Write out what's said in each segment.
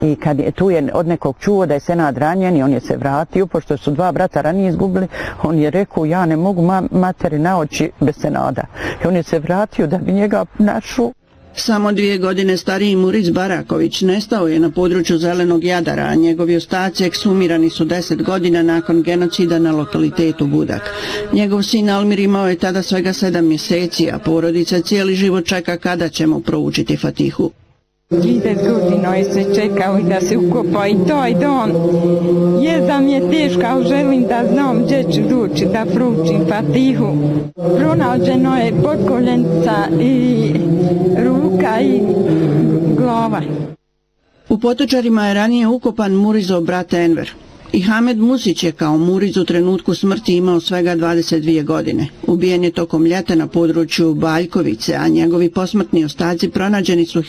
I kad je tu je od nekog čuo da je Senad ranjen i on je se vratio, pošto su dva brata ranije izgubili, on je rekao ja ne mogu materi na oči bez Senada. I on je se vratio da bi njega našao. Samo 2 godine stariji Muriz Baraković nestao je na području Zelenog Jadara, a njegovi ostaci ekshumirani su 10 godina nakon genocida na lokalitetu Budak. Njegov sin Almir imao je tada svega 7 mjeseci, a porodica cijeli život čeka kada će mu proučiti Fatihu. 30 godina je se čekao i da se ukopa i taj dan. Jezda mi je teška, ali želim da znam gdje ću doći da proučim Fatihu. Pronađeno je potkoljenica i ruka i glava. U Potočarima je ranije ukopan Murizov brat Enver. I Hamed Musić je kao Muriz u trenutku smrti imao svega 22 godine. Ubijen je tokom ljeta na području Baljkovice, a njegovi posmrtni ostaci pronađeni su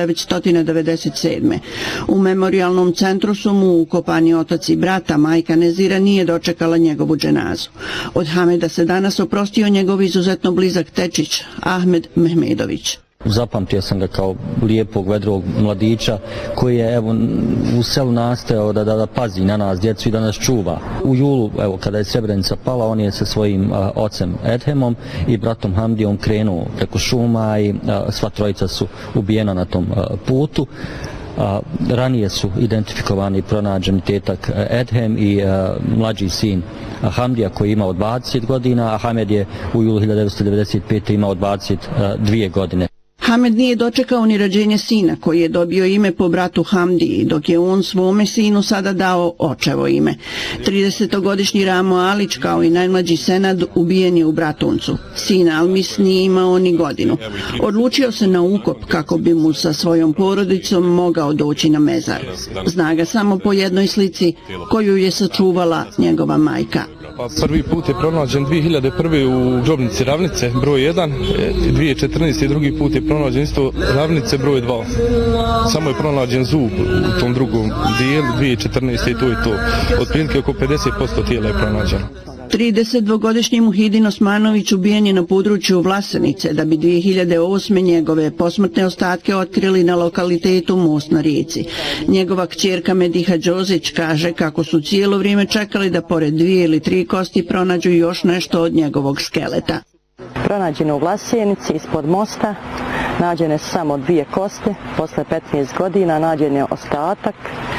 1997. U memorialnom centru su mu ukopani otac i brata, majka Nezira nije dočekala njegovu dženazu. Od Hameda se danas oprostio njegov izuzetno blizak tečić, Ahmed Mehmedović. Zapamtio sam ga kao lijepog, vedrog mladića koji je u selu nastojao da pazi na nas, djecu i da nas čuva. U julu, kada je Srebrenica pala, on je sa svojim ocem Edhemom i bratom Hamdijom krenuo preko šuma i sva trojica su ubijena na tom putu. Ranije su identifikovani i pronađeni tetak Edhem i mlađi sin Hamdija koji je imao 20 godina, a Hamed je u julu 1995. imao 22 godine. Hamed nije dočekao ni rođenje sina koji je dobio ime po bratu Hamdiji, dok je on svome sinu sada dao očevo ime. 30-godišnji Ramo Alić kao i najmlađi Senad ubijen je u Bratuncu. Sin Almis nije imao ni godinu. Odlučio se na ukop kako bi mu sa svojom porodicom mogao doći na mezar. Zna ga samo po jednoj slici koju je sačuvala njegova majka. Prvi put je pronađen 2001. u grobnici Ravnice, broj 1, 2014. i drugi put je pronađen isto Ravnice, broj 2. Samo je pronađen zub u tom drugom dijelu, 2014. i to je to. Otprilike oko 50% tijela je pronađeno. 32-godišnji Muhidin Osmanović ubijen je na području Vlasenice da bi 2008. njegove posmrtne ostatke otkrili na lokalitetu Most na rijeci. Njegova kćerka Mediha Đozić kaže kako su cijelo vrijeme čekali da pored 2 ili 3 kosti pronađu još nešto od njegovog skeleta. Pronađeno u Vlasenici ispod mosta, nađene su samo 2 koste, posle 15 godina nađen je ostatak,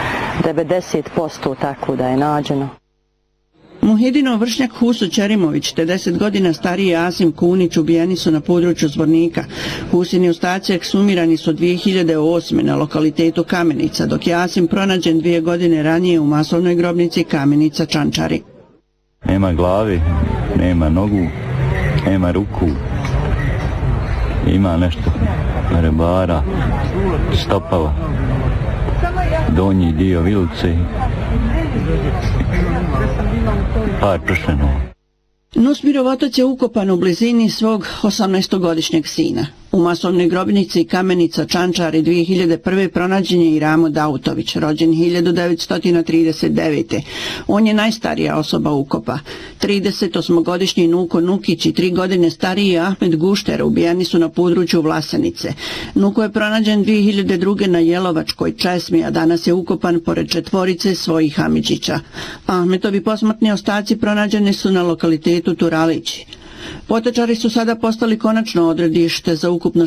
90% tako da je nađeno. Muhidinov vršnjak Huso Ćerimović te 10 godina stariji Asim Kunić ubijeni su na području Zvornika. Husini ostaci ekshumirani su 2008. na lokalitetu Kamenica, dok je Asim pronađen 2 godine ranije u masovnoj grobnici Kamenica Čančari. Nema glavi, nema nogu, nema ruku, ima nešto rebara, stopala, donji dio vilice, par pršenova. Nusmirov otac je ukopan u blizini svog 18-godišnjeg sina. U masovnoj grobnici Kamenica Čančari 2001. pronađen je i Ramo Dautović, rođen 1939. On je najstarija osoba ukopa. 38-godišnji Nuko Nukić i 3 godine stariji Ahmed Gušter ubijeni su na području Vlasenice. Nuko je pronađen 2002. na Jelovačkoj česmi, a danas je ukopan pored 4 svojih Hamidžića. Ahmetovi posmrtni ostaci pronađeni su na lokalitetu Turalići. Potočari su sada postali konačno odredište za ukupno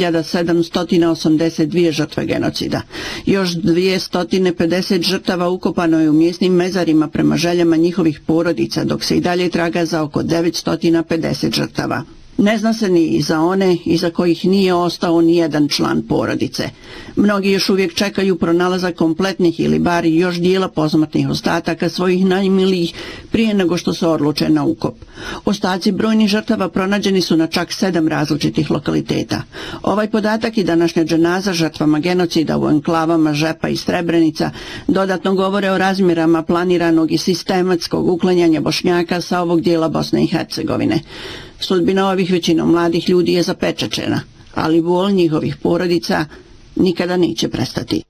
6782 žrtve genocida. Još 250 žrtava ukopano je u mjesnim mezarima prema željama njihovih porodica, dok se i dalje traga za oko 950 žrtava. Ne zna se ni za one iza kojih nije ostao ni jedan član porodice. Mnogi još uvijek čekaju pronalazak kompletnih ili bar još dijela posmrtnih ostataka svojih najmilijih prije nego što se odluče na ukop. Ostaci brojnih žrtava pronađeni su na čak 7 različitih lokaliteta. Ovaj podatak i današnja dženaza žrtvama genocida u enklavama Žepa i Srebrenica dodatno govore o razmjerama planiranog i sistematskog uklanjanja Bošnjaka sa ovog dijela Bosne i Hercegovine. Sudbina ovih većinom mladih ljudi je zapečačena, ali bol njihovih porodica nikada neće prestati.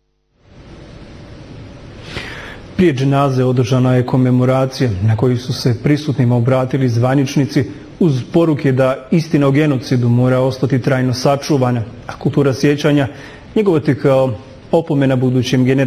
Prije dženaze održana je komemoracija na kojoj su se prisutnima obratili zvaničnici uz poruke da istina o genocidu mora ostati trajno sačuvana, a kultura sjećanja njegovati kao opomena budućim generacijama.